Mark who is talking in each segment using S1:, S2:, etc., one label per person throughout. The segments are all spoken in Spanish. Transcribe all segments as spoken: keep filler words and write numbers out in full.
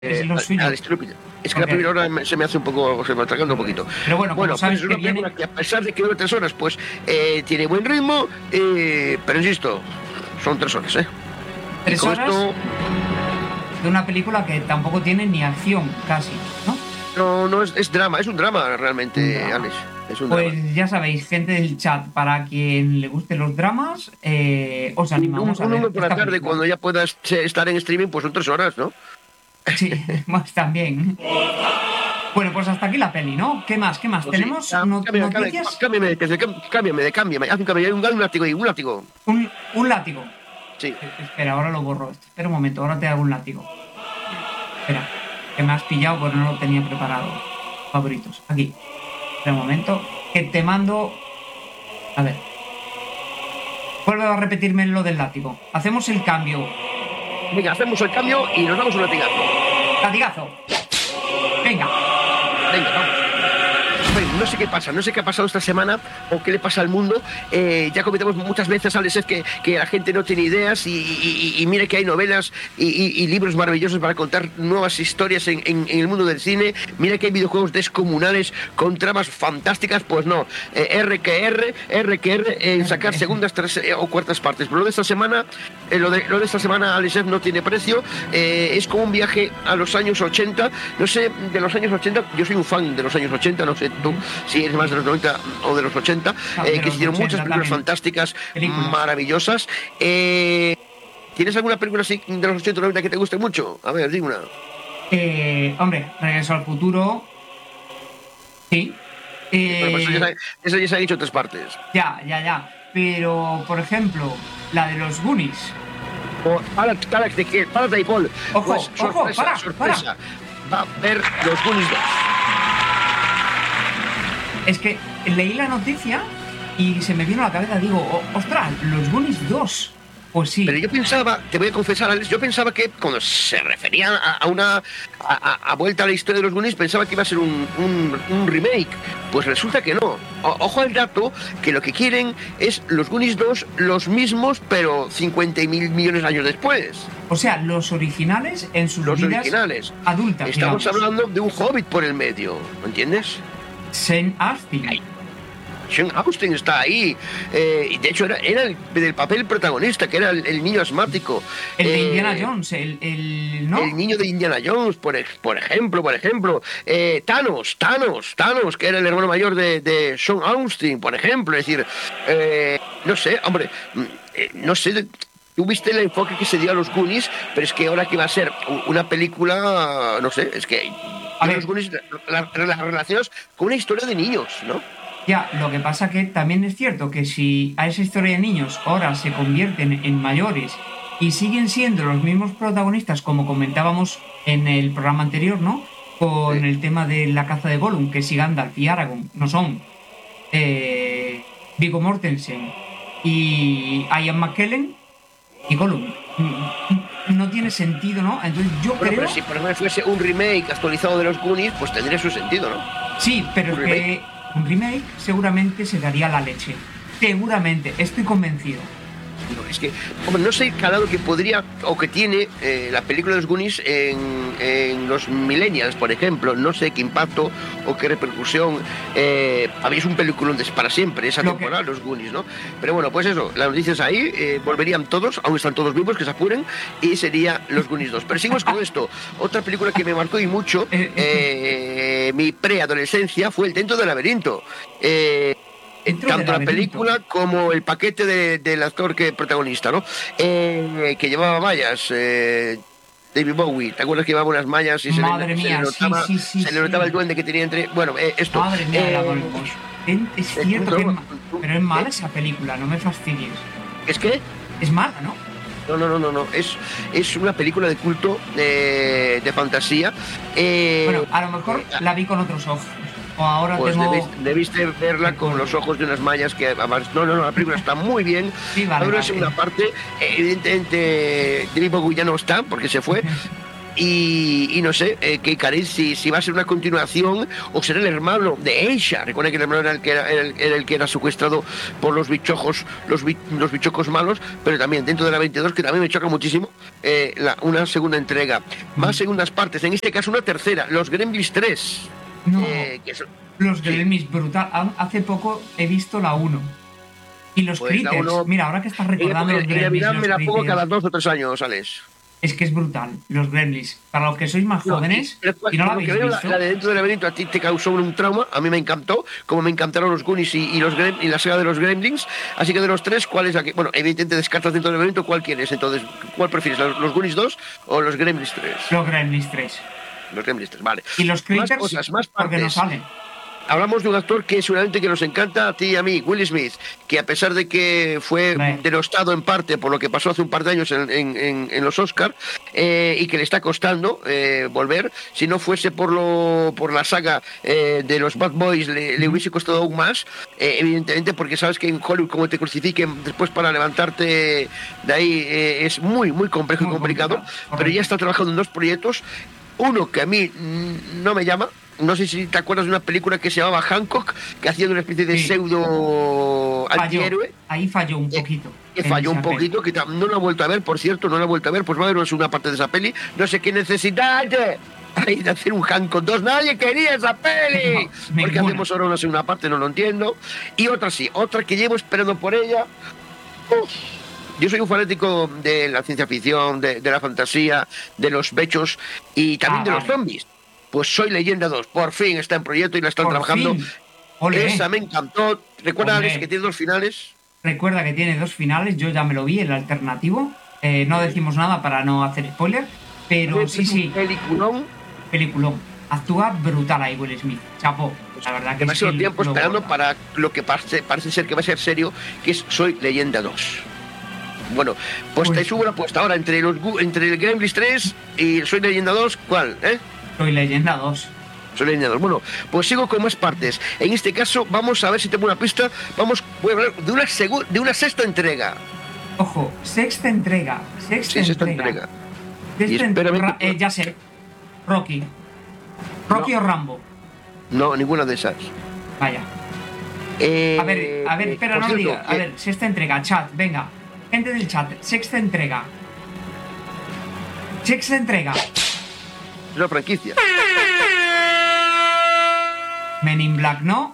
S1: Es
S2: eh,
S1: lo
S2: al,
S1: suyo.
S2: al estilo Peter. Es que
S1: Ok.
S2: la primera hora me- se me hace un poco, se me atraganta un poquito.
S1: Pero bueno, como
S2: Bueno,
S1: sabes
S2: pues es
S1: que
S2: una
S1: viene...
S2: película que a pesar de que dura tres horas, pues eh, tiene buen ritmo, eh, pero insisto, son tres horas, ¿eh? Y
S1: Tres
S2: con
S1: horas
S2: esto
S1: de una película que tampoco tiene ni acción, casi, ¿no?
S2: no, no es, es drama, es un drama realmente,
S1: Un drama.
S2: Alex. Es un drama.
S1: Pues ya sabéis, gente del chat, para quien le gusten los dramas, eh, os
S2: Un,
S1: animamos a
S2: un
S1: ver
S2: uno por la
S1: esta
S2: tarde,
S1: película.
S2: cuando ya puedas eh, estar en streaming, pues son tres horas, ¿no?
S1: Sí, más también. Bueno, pues hasta aquí la peli, ¿no? ¿Qué más? ¿Qué más?
S2: Pues sí,
S1: ¿Tenemos
S2: ya,
S1: no-
S2: cámbiame,
S1: noticias?
S2: cámbiame, que se- cámbiame, de cámbiame, haz un cambio, hay un, un látigo ahí, un látigo.
S1: Un, un látigo.
S2: Sí.
S1: Eh, Espera, ahora lo borro. Espera un momento, ahora te hago un látigo. Espera, que me has pillado porque no lo tenía preparado. Favoritos, aquí. Espera un momento, que te mando... A ver. Vuelve a repetirme lo del látigo. Hacemos el cambio.
S2: Venga, hacemos el cambio y nos damos un latigazo.
S1: Latigazo. Venga.
S2: Venga, vamos. Bueno, no sé qué pasa, no sé qué ha pasado esta semana o qué le pasa al mundo. Eh, ya comentamos muchas veces, Alex, es que, que la gente no tiene ideas y, y, y mire que hay novelas y, y, y libros maravillosos para contar nuevas historias en, en, en el mundo del cine. Mira que hay videojuegos descomunales con tramas fantásticas. Pues no, eh, R que R, R que R en sacar segundas, tres eh, o cuartas partes. Pero lo de esta semana, eh, lo, de, lo de esta semana, Alex, no tiene precio. Eh, es como un viaje a los años ochenta. No sé, de los años ochenta, yo soy un fan de los años ochenta, no sé tú si eres más de los noventa o de los ochenta,
S1: No,
S2: eh,
S1: de
S2: que
S1: los
S2: hicieron muchas
S1: ochenta
S2: películas
S1: también.
S2: fantásticas,
S1: Películas.
S2: maravillosas. Eh, ¿Tienes alguna película así de los ochenta o noventa que te guste mucho? A ver, dime una.
S1: Eh, hombre, Regreso al futuro. Sí.
S2: Bueno, pues eso,
S1: Eh,
S2: ya, se- eso ya se ha dicho en tres partes.
S1: ya, ya, ya. Pero, por ejemplo, la de los Goonies.
S2: O, para, para, de que- párate ahí, Paul.
S1: Ojo,
S2: Pues,
S1: ojo,
S2: sorpresa,
S1: para,
S2: sorpresa. Va a ver los Goonies dos.
S1: Es que leí la noticia y se me vino a la cabeza, digo, "Oh, ostras, los Goonies dos". Pues sí.
S2: Pero yo pensaba, te voy a confesar, Alex, yo pensaba que cuando se refería a, a una a, a- a vuelta a la historia de los Goonies, pensaba que iba a ser un, un- un remake. Pues resulta que no. O- ojo al dato, que lo que quieren es los Goonies dos, los mismos, pero cincuenta mil millones de años después.
S1: O sea, los originales en sus
S2: Los
S1: vidas
S2: originales.
S1: adultas,
S2: Estamos
S1: digamos.
S2: hablando de un hobbit por el medio, ¿me entiendes?
S1: Saint Austin.
S2: Ay. Sean Austin está ahí. Eh, y de hecho, era, era el del papel protagonista, que era el, el niño asmático.
S1: El de
S2: Eh,
S1: Indiana Jones, el, el ¿no?
S2: El niño de Indiana Jones, por, ej- por ejemplo, por ejemplo. Eh, Thanos, Thanos, Thanos, que era el hermano mayor de, de Sean Austin, por ejemplo. Es decir, eh, no sé, hombre, mm, eh, no sé. Tú viste el enfoque que se dio a los Goonies, pero es que ahora que va a ser u- una película, no sé, es que
S1: A
S2: yo
S1: ver.
S2: los Goonies las la, la relacionas con una historia de niños, ¿no?
S1: Ya, lo que pasa que también es cierto que si a esa historia de niños ahora se convierten en mayores y siguen siendo los mismos protagonistas, como comentábamos en el programa anterior, ¿no? Con
S2: Sí.
S1: el tema de la caza de Gollum, que si Gandalf y Aragorn no son eh, Viggo Mortensen y Ian McKellen y Gollum. Mm, No tiene sentido, ¿no? Entonces yo
S2: Bueno,
S1: creo...
S2: pero si por ejemplo fuese un remake actualizado de los Goonies, pues tendría su sentido, ¿no?
S1: Sí, pero
S2: ¿Un
S1: es que un remake seguramente se daría la leche. Seguramente, estoy convencido.
S2: No, es que, hombre, no sé el calado que podría o que tiene eh, la película de los Goonies en, en los millennials, por ejemplo. No sé qué impacto o qué repercusión. Eh, a mí es un peliculón de para siempre, esa
S1: Lo que-
S2: temporada, los Goonies, ¿no? Pero bueno, pues eso, las noticias ahí, eh, volverían todos, aún están todos vivos, que se apuren, y sería los Goonies dos. Pero seguimos con esto. Otra película que me marcó y mucho,
S1: Eh,
S2: eh, mi preadolescencia, fue El Dentro del Laberinto. Eh,
S1: Dentro
S2: tanto
S1: del
S2: la
S1: laberinto.
S2: película como el paquete de- del actor que protagonista, ¿no? Eh, que llevaba mallas, eh, David Bowie. ¿Te acuerdas que llevaba unas mallas y se
S1: Madre
S2: le, se
S1: mía,
S2: le
S1: sí,
S2: notaba,
S1: sí, sí,
S2: se le
S1: sí.
S2: notaba el duende que tenía entre... Bueno, eh, esto...
S1: Madre mía, de la
S2: eh,
S1: Golgos. Es
S2: eh,
S1: cierto que es
S2: no,
S1: ma-
S2: tú-
S1: pero es mala
S2: ¿eh?
S1: esa película, no me fastidies.
S2: ¿Es que?
S1: Es mala, ¿no?
S2: No, no, no, no, no. Es, es una película de culto, de, de fantasía. Eh,
S1: Bueno, a lo mejor
S2: eh,
S1: la vi con otros ojos. O ahora
S2: Pues
S1: tengo...
S2: debiste, debiste verla con los ojos de unas mallas que además, no, no, no, la película está muy bien.
S1: Sí, vale,
S2: Ahora
S1: vale.
S2: es una parte, evidentemente David Bowie ya no está porque se fue, Y, y no sé, eh, que Karim, si, si va a ser una continuación o será el hermano de Aisha. Recuerda que el hermano era el que era, era el, era el que era secuestrado por los bichojos, los, bi, los bichocos malos, pero también dentro de la veintidós, que también me choca muchísimo, eh, la, una segunda entrega. Más segundas partes, en este caso una tercera, los Gremlins tres.
S1: No,
S2: eh, que son,
S1: los Gremlins, sí. Brutal. Hace poco he visto la uno. Y los pues Critters, uno, mira, ahora que estás recordando los Gremlins,
S2: me la pongo cada dos o tres años, Alex.
S1: Es que es brutal, los Gremlins. Para los que sois más no, jóvenes, y, y no la habéis visto...
S2: La, la de Dentro del Laberinto a ti te causó un trauma, a mí me encantó, como me encantaron los Goonies y, y, los Grem, y la saga de los Gremlins. Así que de los tres, ¿cuál es la que...? Bueno, evidentemente descartas Dentro del Laberinto, ¿cuál quieres? Entonces, ¿cuál prefieres? ¿Los, los Goonies dos o los Gremlins tres?
S1: Los Gremlins tres.
S2: Los Gremlins tres, vale.
S1: Y los Critters,
S2: más cosas, más partes.
S1: Porque no salen.
S2: Hablamos de un actor que seguramente que nos encanta a ti y a mí, Will Smith, que a pesar de que fue
S1: Right.
S2: denostado en parte por lo que pasó hace un par de años en, en, en, en los Oscars, eh, y que le está costando eh, volver, si no fuese por lo por la saga eh, de los Bad Boys, le, le hubiese costado aún más, eh, evidentemente, porque sabes que en Hollywood, como te crucifiquen después para levantarte de ahí, eh, es muy, muy complejo muy y complicado, complicado, pero ya está trabajando en dos proyectos, uno que a mí no me llama. No sé si te acuerdas de una película que se llamaba Hancock, que hacía una especie de sí. pseudo antihéroe.
S1: Ahí falló un poquito.
S2: Eh, que falló un poquito, peli. que no lo he vuelto a ver, por cierto, no lo he vuelto a ver, pues va a haber una parte de esa peli. No sé qué necesidad hay de hacer un Hancock dos, nadie quería esa peli. No, porque hacemos ahora una segunda parte, no lo entiendo. Y otra sí, otra que llevo esperando por ella. Uf. Yo soy un fanático de la ciencia ficción, de, de la fantasía, de los bechos y también ah, de los vale. zombies. Pues Soy Leyenda dos, por fin está en proyecto y la están por trabajando. Esa me encantó. ¿Recuerda Alex, que tiene dos finales?
S1: Recuerda que tiene dos finales, yo ya me lo vi, el alternativo. Eh, no decimos nada para no hacer spoiler, pero sí, sí.
S2: Peliculón.
S1: Peliculón. Actúa brutal ahí Will Smith. Chapó. La verdad que
S2: demasiado
S1: es que
S2: tiempo esperando lo... para lo que parece, parece ser que va a ser serio, que es Soy Leyenda dos. Bueno, pues, pues te subo la apuesta ahora entre los entre el Gremlins tres y Soy Leyenda dos, ¿cuál? ¿Eh?
S1: Soy Leyenda dos.
S2: Soy Leyenda dos. Bueno, pues sigo con más partes. En este caso, vamos a ver si tengo una pista. Vamos, voy a hablar de una, segu de una sexta entrega.
S1: Ojo, sexta entrega. Sexta,
S2: sí, sexta
S1: entrega.
S2: entrega.
S1: Sexta entrega. Eh, ya sé. Rocky. ¿Rocky
S2: no.
S1: o Rambo?
S2: No, ninguna de esas.
S1: Vaya.
S2: Eh,
S1: a ver, a ver, espera, no lo diga. A ver, sexta entrega. Chat, venga. Gente del chat. Sexta entrega. Sexta entrega.
S2: Es una franquicia.
S1: Men in Black, ¿no?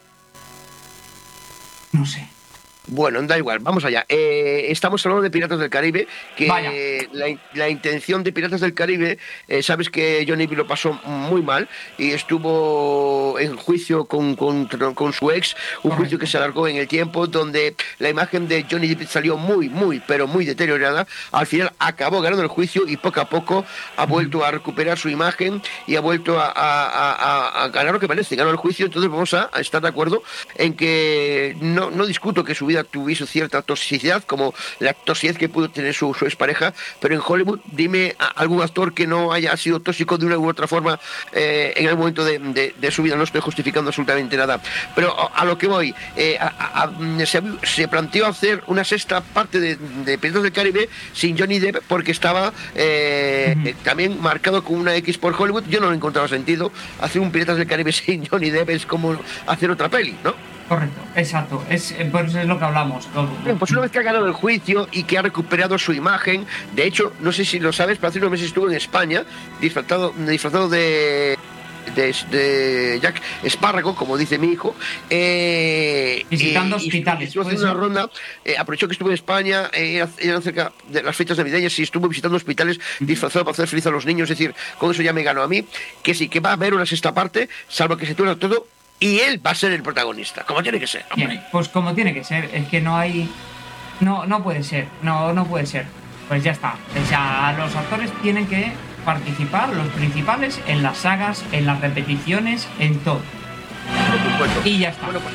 S1: No sé.
S2: Bueno, da igual, vamos allá. Eh, estamos hablando de Piratas del Caribe, que eh, la, la intención de Piratas del Caribe, eh, sabes que Johnny Depp lo pasó muy mal y estuvo en juicio con, con, con su ex, un Correcto. juicio que se alargó en el tiempo, donde la imagen de Johnny Depp salió muy, muy, pero muy deteriorada. Al final acabó ganando el juicio y poco a poco ha vuelto a recuperar su imagen y ha vuelto a, a, a, a ganar lo que merece, ganó el juicio. Entonces vamos a, a estar de acuerdo en que no, no discuto que su vida tuviese cierta toxicidad, como la toxicidad que pudo tener su, su expareja, pero en Hollywood, dime a algún actor que no haya sido tóxico de una u otra forma eh, en el momento de, de, de su vida. No estoy justificando absolutamente nada, pero a, a lo que voy, eh, a, a, se, se planteó hacer una sexta parte de, de Piratas del Caribe sin Johnny Depp porque estaba eh, uh-huh. también marcado con una X por Hollywood. Yo no lo encontraba sentido. Hacer un Piratas del Caribe sin Johnny Depp es como hacer otra peli, ¿no?
S1: Correcto, exacto, es, pues es lo que hablamos.
S2: Bien, pues una vez que ha ganado el juicio y que ha recuperado su imagen, de hecho, no sé si lo sabes, pero hace unos meses estuvo en España disfrazado, disfrazado de, de, de Jack Espárrago, como dice mi hijo, eh,
S1: visitando
S2: eh,
S1: hospitales.
S2: Estuvo haciendo una ronda, eh, aprovechó que estuvo en España, eh, eran cerca de las fechas navideñas y estuvo visitando hospitales disfrazado para hacer feliz a los niños. Es decir, con eso ya me ganó a mí, que sí, que va a haber una sexta parte, salvo que se tuerza todo. Y él va a ser el protagonista, como tiene que ser.
S1: Bien, pues como tiene que ser, es que no hay... No, no puede ser, no, no puede ser. Pues ya está. O sea, los actores tienen que participar, los principales, en las sagas, en las repeticiones, en todo.
S2: Por supuesto.
S1: Y ya está.
S2: Bueno, pues,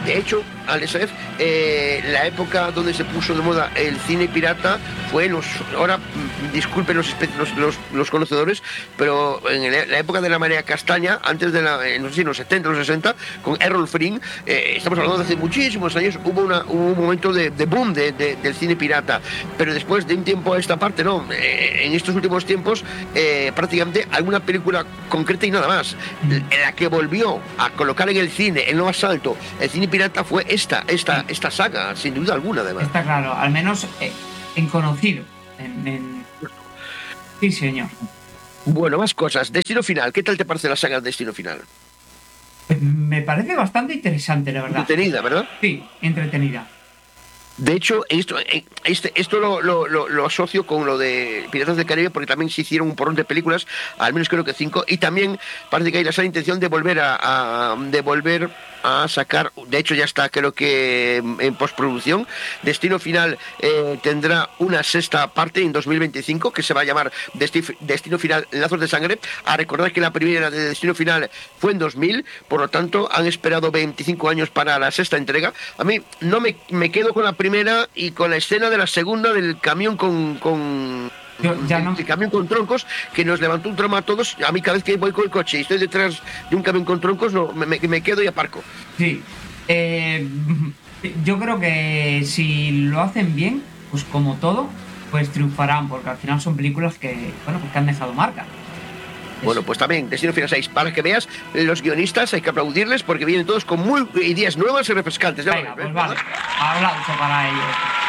S2: De hecho, Alessef, eh, la época donde se puso de moda el cine pirata fue los, ahora disculpen los, los, los, los conocedores, pero en la época de la marea castaña, antes de la, no sé si en los setenta, los sesenta, con Errol Flynn, eh, estamos hablando de hace muchísimos años, hubo, una, hubo un momento de, de boom de, de, del cine pirata, pero después de un tiempo a esta parte, no, eh, en estos últimos tiempos, eh, prácticamente alguna película concreta y nada más. La que volvió a colocar en el cine el nuevo asalto, el cine pirata, fue esta, esta, esta saga, sin duda alguna, además.
S1: Está claro, al menos eh, en conocido. En, en... Sí, señor.
S2: Bueno, más cosas. Destino Final. ¿Qué tal te parece la saga Destino Final?
S1: Pues me parece bastante interesante, la verdad.
S2: Entretenida, ¿verdad?
S1: Sí, entretenida.
S2: De hecho, esto, este, esto lo, lo, lo, lo asocio con lo de Piratas del Caribe, porque también se hicieron un porrón de películas, al menos creo que cinco, y también parece que hay la intención de volver a, a de volver a sacar, de hecho ya está, creo que en postproducción. Destino Final eh, tendrá una sexta parte en dos mil veinticinco, que se va a llamar Destino, Destino Final Lazos de Sangre. A recordar que la primera de Destino Final fue en dos mil, por lo tanto han esperado veinticinco años para la sexta entrega. A mí no me, me quedo con la primera y con la escena de la segunda del camión con... con
S1: Yo, ya no.
S2: El camión con troncos que nos levantó un trauma a todos. A mí cada vez que voy con el coche y estoy detrás de un camión con troncos, no, me, me quedo y aparco.
S1: Sí. Eh, yo creo que si lo hacen bien, pues como todo, pues triunfarán, porque al final son películas que, bueno, pues que han dejado marca.
S2: Bueno, pues también Destino Final seis, para que veas, los guionistas hay que aplaudirles porque vienen todos con muy ideas nuevas y refrescantes.
S1: Venga, pues vale, aplauso para ellos.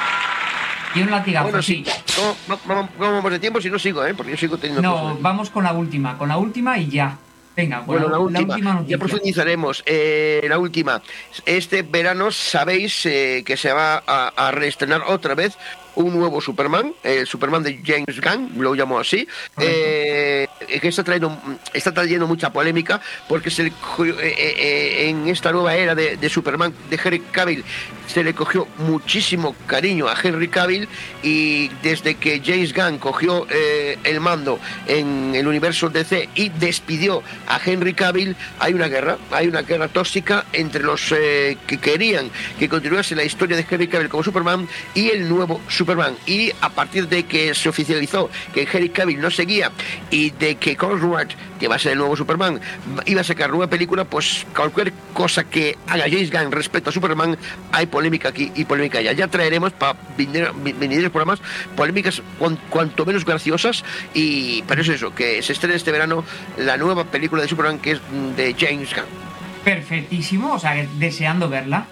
S1: Y un latigazo,
S2: bueno,
S1: sí.
S2: ¿Cómo, cómo, cómo vamos de tiempo? Si no sigo, ¿eh? Porque yo sigo teniendo...
S1: No,
S2: cosas.
S1: vamos con la última, con la última y ya. Venga,
S2: bueno, la, la, última, la última noticia. Ya profundizaremos. Eh, la última. Este verano sabéis eh, que se va a, a reestrenar otra vez un nuevo Superman, el Superman de James Gunn, lo llamo así, eh, que está trayendo, está trayendo mucha polémica porque se le, eh, eh, en esta nueva era de, de Superman de Henry Cavill se le cogió muchísimo cariño a Henry Cavill, y desde que James Gunn cogió eh, el mando en el universo D C y despidió a Henry Cavill, hay una guerra, hay una guerra tóxica entre los eh, que querían que continuase la historia de Henry Cavill como Superman y el nuevo Superman. Superman. Y a partir de que se oficializó que Henry Cavill no seguía y de que Conrad, que va a ser el nuevo Superman, iba a sacar nueva película, pues cualquier cosa que haga James Gunn respecto a Superman, hay polémica aquí y polémica allá. Ya traeremos para venir programas polémicas cu cuanto menos graciosas, y pero es eso, que se estrena este verano la nueva película de Superman, que es de James Gunn.
S1: Perfectísimo, o sea, deseando verla.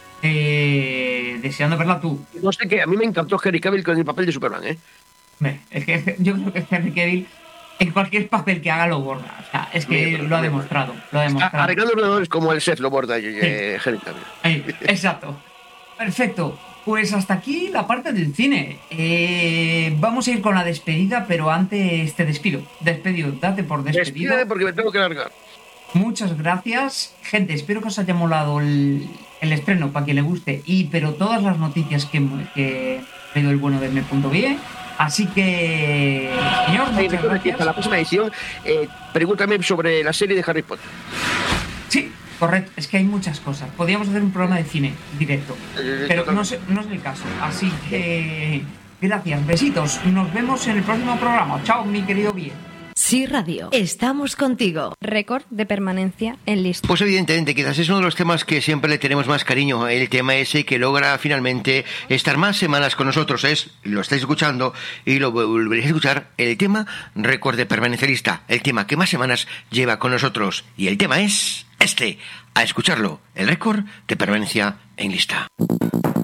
S1: Eh, deseando verla tú.
S2: No sé qué, a mí me encantó Henry Cavill con el papel de Superman, ¿eh?
S1: Es que yo creo que Henry Cavill en cualquier papel que haga lo borda. O sea, es que sí, lo ha demostrado. Lo ha demostrado.
S2: Arreglando ordenadores como el chef lo borda eh, sí. Henry Cavill.
S1: Ahí, exacto. Perfecto. Pues hasta aquí la parte del cine. Eh, vamos a ir con la despedida, pero antes te despido. Despedido, date por despedido.
S2: Despídeme porque me tengo que largar.
S1: Muchas gracias, gente. Espero que os haya molado el, el estreno, para quien le guste, y pero todas las noticias que que he leído el bueno de me.vie. Así que, señor, muchas
S2: sí, gracias. Hasta la próxima edición, eh, pregúntame sobre la serie de Harry Potter.
S1: Sí, correcto. Es que hay muchas cosas. Podríamos hacer un programa de cine directo, pero no es, no es el caso. Así que, gracias, besitos. Nos vemos en el próximo programa. Chao, mi querido bien.
S3: Sí Radio, estamos contigo.
S4: Récord de permanencia en lista.
S5: Pues evidentemente, quizás es uno de los temas que siempre le tenemos más cariño, el tema ese que logra finalmente estar más semanas con nosotros. Es, lo estáis escuchando y lo volveréis a escuchar, el tema Récord de permanencia en lista, el tema que más semanas lleva con nosotros. Y el tema es este, a escucharlo, el récord de permanencia en lista.